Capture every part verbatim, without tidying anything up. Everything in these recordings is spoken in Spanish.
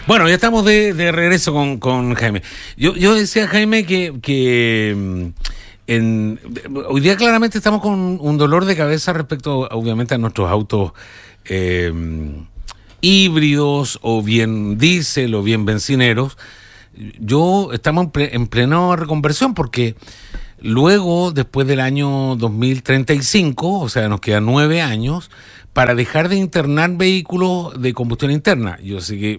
Bueno, ya estamos de, de regreso con, con Jaime. Yo, yo decía, Jaime, que, que en, hoy día claramente estamos con un dolor de cabeza respecto, obviamente, a nuestros autos eh, híbridos o bien diésel o bien bencineros. Yo estamos en, ple, en plena reconversión porque luego, después del año dos mil treinta y cinco, o sea, nos quedan nueve años para dejar de internar vehículos de combustión interna. Yo sé que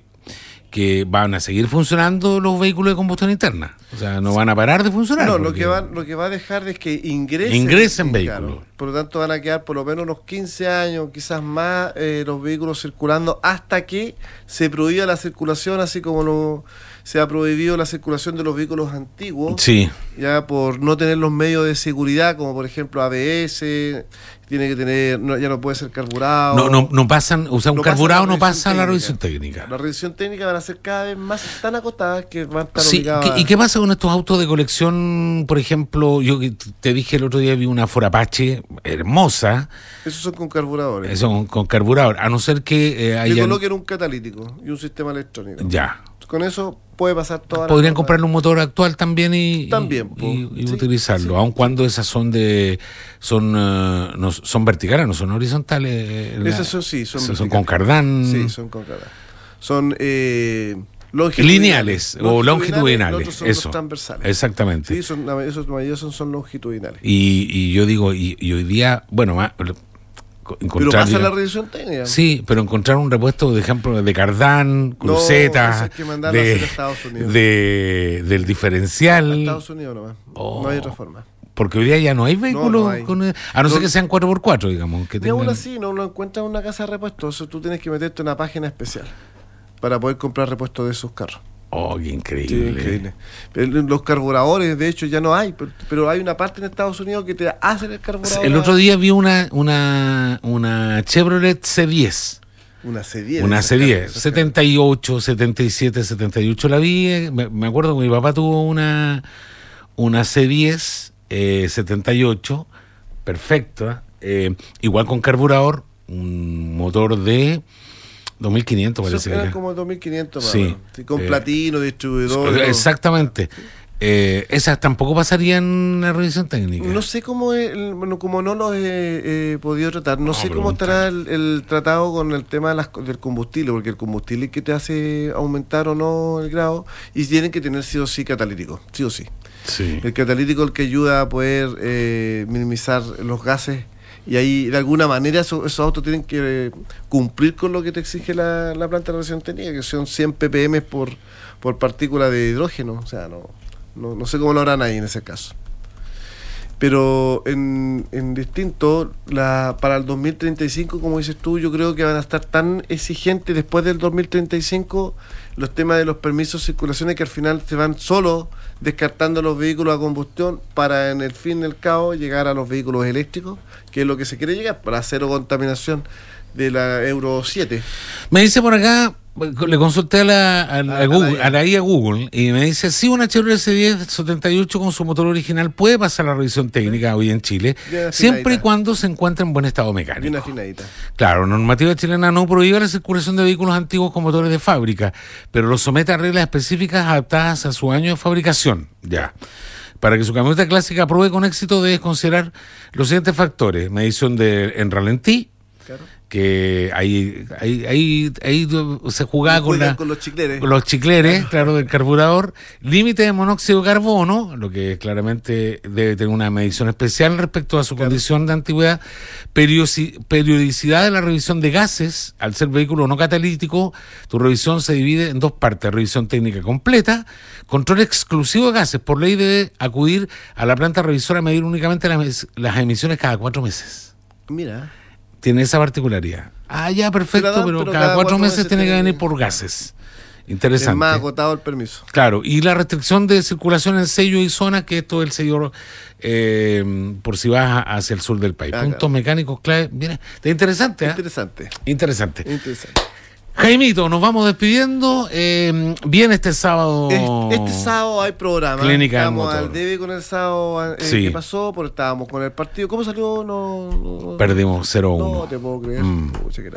que van a seguir funcionando los vehículos de combustión interna. O sea, no van a parar de funcionar. No, lo que, va, lo que va a dejar es que ingresen, ingresen vehículos. Claro. Por lo tanto, van a quedar por lo menos unos quince años, quizás más, eh, los vehículos circulando hasta que se prohíba la circulación, así como lo, se ha prohibido la circulación de los vehículos antiguos. Sí. Ya por no tener los medios de seguridad, como por ejemplo A B S, tiene que tener, no, ya no puede ser carburado. No, no, no pasan, o sea, un no carburado pasa no pasa la revisión técnica. La revisión técnica van a ser cada vez más tan acotadas que van a estar sí, obligadas. ¿qué, ¿Y qué pasa con estos autos de colección? Por ejemplo, yo te dije el otro día, vi una Ford Apache hermosa. Esos son con carburadores. Esos son con carburador, a no ser que eh, hayan... Le coloquen un catalítico y un sistema electrónico. Ya. Con eso puede pasar toda la... Podrían comprarle un motor actual también y, también, y, y, y sí, utilizarlo, sí. aun cuando esas son de son uh, no, son verticales, no son horizontales. Esas la, son sí, son, son con cardán. Sí, son con cardán. Son eh, lineales o longitudinales, los son eso. Los transversales. Exactamente. Sí, son, esos mayores son, son longitudinales. Y, y yo digo, y, y hoy día, bueno, más pero pasa la revisión técnica. Sí, pero encontrar un repuesto, de ejemplo, de cardán, crucetas, no, de, a Estados Unidos. De, del diferencial. A Estados Unidos nomás. Oh. No hay otra forma. Porque hoy día ya no hay vehículos, no, no hay. Con, a no, no ser que sean cuatro por cuatro, digamos. Que y tengan... aún así, no lo encuentras en una casa de repuestos. Eso tú tienes que meterte en una página especial para poder comprar repuestos de esos carros. Oh, qué increíble. Sí, increíble. Los carburadores, de hecho, ya no hay, pero, pero hay una parte en Estados Unidos que te hacen el carburador. El otro día vi una una una Chevrolet C diez. Una C diez. Una C diez. setenta y ocho, setenta y siete, setenta y ocho la vi. Me, me acuerdo que mi papá tuvo una, una C diez eh, setenta y ocho, perfecta, eh, igual con carburador, un motor de dos mil quinientos parece que era. como dos mil quinientos, sí, sí, con eh, platino, distribuidor. Exactamente. Eh, esas tampoco pasarían en la revisión técnica. No sé cómo es, bueno, como no los he eh, podido tratar, no, no sé cómo estará el, el tratado con el tema de las, del combustible, porque el combustible que te hace aumentar o no el grado, y tienen que tener sí o sí catalítico, sí o sí. Sí. El catalítico es el que ayuda a poder eh, minimizar los gases. Y ahí, de alguna manera, esos, esos autos tienen que eh, cumplir con lo que te exige la, la planta de revisión técnica, que son cien ppm por, por partícula de hidrógeno. O sea, no, no, no sé cómo lo harán ahí en ese caso. Pero en, en distinto, la, para el dos mil treinta y cinco, como dices tú, yo creo que van a estar tan exigentes después del dos mil treinta y cinco los temas de los permisos de circulación, que al final se van solo descartando los vehículos a combustión para, en el fin del cabo, llegar a los vehículos eléctricos, que es lo que se quiere llegar, para cero contaminación de la Euro siete. Me dice por acá, le consulté a la, a, a, a, Google, a la I A Google y me dice, sí, una Chevrolet C diez setenta y ocho con su motor original puede pasar la revisión técnica hoy en Chile, siempre y cuando se encuentre en buen estado mecánico. Bien afinadita. Claro, normativa chilena no prohíbe la circulación de vehículos antiguos con motores de fábrica, pero los somete a reglas específicas adaptadas a su año de fabricación. Ya. Para que su camioneta clásica apruebe con éxito, debes considerar los siguientes factores: medición de en ralentí, claro, que ahí ahí ahí, ahí se jugaba con, la, con los chicleres, con los chicleres, claro, claro, del carburador, límite de monóxido de carbono, lo que claramente debe tener una medición especial respecto a su claro. condición de antigüedad, periodicidad de la revisión de gases. Al ser vehículo no catalítico, tu revisión se divide en dos partes: revisión técnica completa, control exclusivo de gases. Por ley debe acudir a la planta revisora a medir únicamente las, las emisiones cada cuatro meses. Mira, tiene esa particularidad. Ah, ya, perfecto, pero, pero, pero cada, cada cuatro, cuatro meses, meses tiene que venir por gases. Interesante. Es más agotado el permiso. Claro, y la restricción de circulación en sellos y zonas, que esto es el sello eh, por si vas hacia el sur del país. Ah, Puntos claro. mecánicos clave. Mira, está interesante, ¿eh? Interesante. Interesante. Interesante. Jaimito, nos vamos despidiendo. Eh, bien este sábado. Este, este sábado hay programa. Clínica Estamos al debe con el sábado. Eh, sí. ¿Qué pasó? Porque estábamos con el partido. ¿Cómo salió? No, no Perdimos cero uno. No te puedo creer. Mm. Pucha,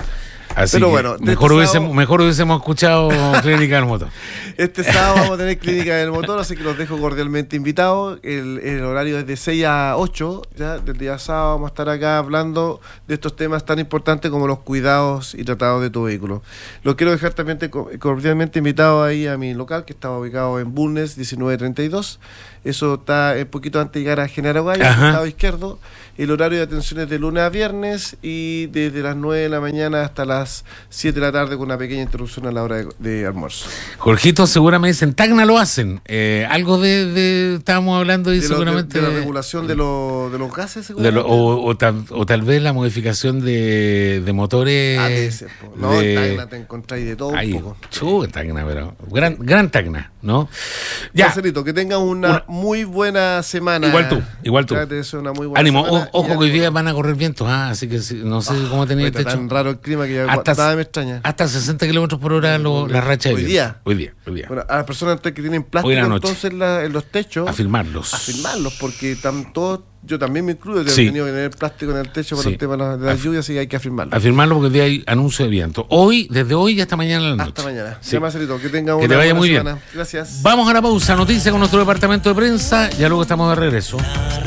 Así Pero que bueno, de mejor, este hubiésemos, sábado- mejor hubiésemos escuchado Clínica del Motor. Este sábado vamos a tener Clínica del Motor, así que los dejo cordialmente invitados. El, el horario es de seis a ocho, ya del día sábado vamos a estar acá hablando de estos temas tan importantes como los cuidados y tratados de tu vehículo. Los quiero dejar también te- cordialmente invitados ahí a mi local, que está ubicado en Bulnes diecinueve treinta y dos. Eso está un poquito antes de llegar a General Gallo, al Ajá. costado izquierdo. El horario de atención es de lunes a viernes y desde las nueve de la mañana hasta las siete de la tarde con una pequeña interrupción a la hora de, de almuerzo. Jorgito, seguramente en Tacna lo hacen. Eh, algo de, de- estábamos hablando y De, lo- de- seguramente de la regulación de, lo- de los gases, de seguramente. lo- o, o, tal, o tal vez la modificación de, de motores. Ah, debe ser, po. No, de- en Tacna te encontráis de todo Ahí, un poco. chu, en Tacna, pero gran, gran Tacna, ¿no? Ya, Marcelito, que tengan una, Una- muy buena semana. igual tú, igual tú. Ya te deseo una muy buena Ánimo, semana o- ojo y que hoy día ánimo. van a correr vientos, ah, así que si- no sé cómo tenía Ahorita este tan hecho. raro el clima que ya Hasta, nada me extraña. hasta sesenta kilómetros por hora lo- la racha de Hoy viento. día. Hoy día, hoy día. Bueno, a las personas que tienen Hoy plástico en la noche. entonces la- en los techos, A firmarlos. a firmarlos, porque están todos, yo también me incluyo, que Sí. he tenido que tener plástico en el techo por Sí. el tema de las, de las lluvias, así que hay que afirmarlo. A firmarlo porque hoy día hay anuncio de viento. Hoy, desde hoy y hasta mañana en la noche. Hasta mañana. Sí. Ya, Marcelito, que tenga Que una te vaya buena muy semana. bien. Gracias. Vamos a la pausa. Noticia con nuestro departamento de prensa. Ya luego estamos de regreso.